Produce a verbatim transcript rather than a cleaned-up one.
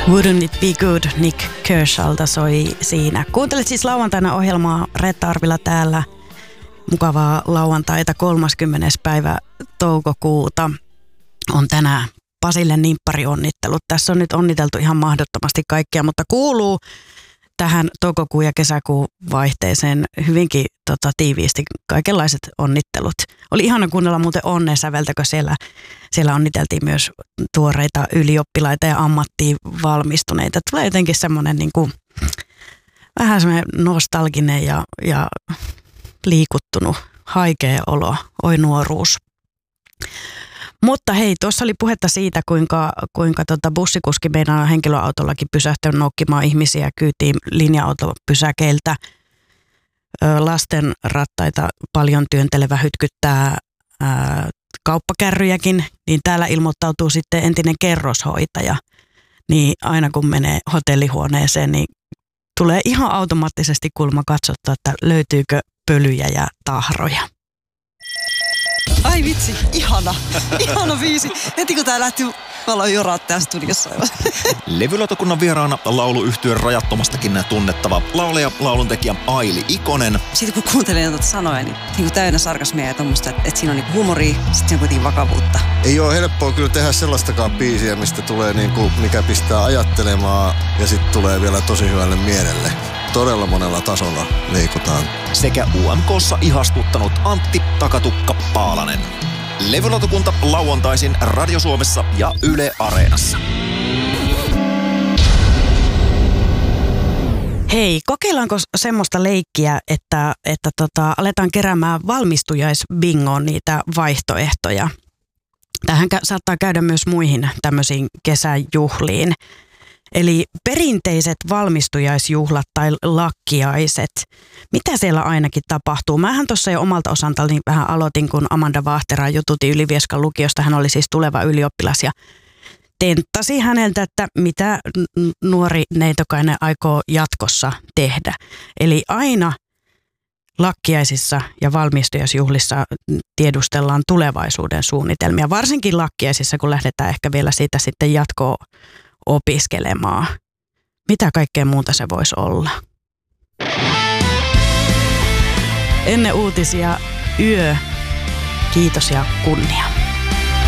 Wouldn't it be good, Nick Kershawlta soi siinä. Kuuntelit siis lauantaina ohjelmaa, Reetta Arvila täällä. Mukavaa lauantaita, kolmaskymmenes päivä toukokuuta on tänään Pasille nimpparionnittelut. Tässä on nyt onniteltu ihan mahdottomasti kaikkia, mutta kuuluu tähän toukokuun ja kesäkuun vaihteeseen hyvinkin tota, tiiviisti kaikenlaiset onnittelut. Oli ihana kuunnella muuten onneen säveltä, kun siellä, siellä onniteltiin myös tuoreita ylioppilaita ja ammattiin valmistuneita. Tulee jotenkin semmoinen niin kuin, vähän semmoinen nostalginen ja, ja liikuttunut, haikea olo, oi nuoruus. Mutta hei, tuossa oli puhetta siitä, kuinka, kuinka tota bussikuski meidän henkilöautollakin pysähtynyt noukkimaan ihmisiä kyytiin linja-autopysäkeiltä. Lasten rattaita paljon työntelevä hytkyttää ää, kauppakärryjäkin, niin täällä ilmoittautuu sitten entinen kerroshoitaja. Niin aina kun menee hotellihuoneeseen, niin tulee ihan automaattisesti kulma katsottua, että löytyykö pölyjä ja tahroja. Ai vitsi, ihana, ihana biisi. Heti kun tää lähti, mä aloin joraa täällä studiossa. Levylautakunnan vieraana lauluyhtyön Rajattomastakin tunnettava laulaja, lauluntekijä Aili Ikonen. Sitten kun kuuntelin noita sanoja, niin, niin täynnä sarkasmia ja tommoista, että, että siinä on niin huumoria, sitten siinä on kuitenkin vakavuutta. Ei ole helppoa kyllä tehdä sellaistakaan biisiä, mistä tulee niin kuin, mikä pistää ajattelemaan ja sitten tulee vielä tosi hyvälle mielelle. Todella monella tasolla liikutaan. Sekä U M K:ssa ihastuttanut Antti Takatukka Paalanen. Levylautakunta lauantaisin Radio Suomessa ja Yle Areenassa. Hei, kokeillaanko semmoista leikkiä, että, että tota, aletaan keräämään valmistujaisbingoon niitä vaihtoehtoja? Tähän saattaa käydä myös muihin tämmöisiin kesäjuhliin. Eli perinteiset valmistujaisjuhlat tai lakkiaiset, mitä siellä ainakin tapahtuu? Mähän tuossa jo omalta osaltani vähän aloitin, kun Amanda Vahtera jututi Ylivieskan lukiosta. Hän oli siis tuleva ylioppilas ja tenttasi häneltä, että mitä nuori neitokainen aikoo jatkossa tehdä. Eli aina lakkiaisissa ja valmistujaisjuhlissa tiedustellaan tulevaisuuden suunnitelmia. Varsinkin lakkiaisissa, kun lähdetään ehkä vielä siitä sitten jatkoon opiskelemaan. Mitä kaikkea muuta se voisi olla? Ennen uutisia yö. Kiitos ja kunnia.